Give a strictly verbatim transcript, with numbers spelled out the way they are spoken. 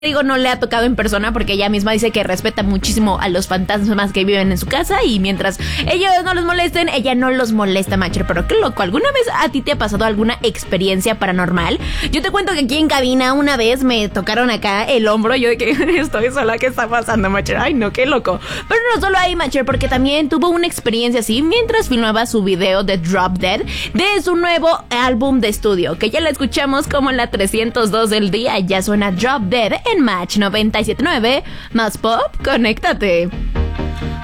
Digo, no le ha tocado en persona porque ella misma dice que respeta muchísimo a los fantasmas que viven en su casa y mientras ellos no los molesten, ella no los molesta, Macher. Pero qué loco, ¿alguna vez a ti te ha pasado alguna experiencia paranormal? Yo te cuento que aquí en cabina una vez me tocaron acá el hombro, yo de que estoy sola, ¿qué está pasando, Macher? Ay, no, qué loco. Pero no solo ahí, Macher, porque también tuvo una experiencia así mientras filmaba su video de Drop Dead de su nuevo álbum de estudio, que ya la escuchamos como en la trescientos dos del día. Ya suena Drop Dead en Match noventa y siete punto nueve. Más pop, conéctate.